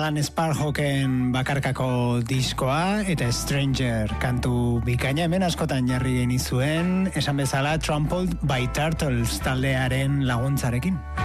Alan Sparhawken bakarkako diskoa eta Stranger kantu bikaina hemen askotan jarri genizuen, esan bezala Trampled by Turtles taldearen laguntzarekin.